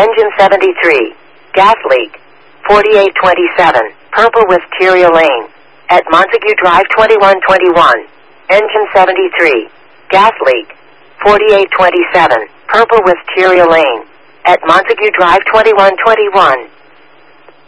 Engine 73. Gas leak. 4827. Purple Wisteria Lane. At Montague Drive 2121. Engine 73. Gas leak. 4827. Purple Wisteria Lane. At Montague Drive 2121.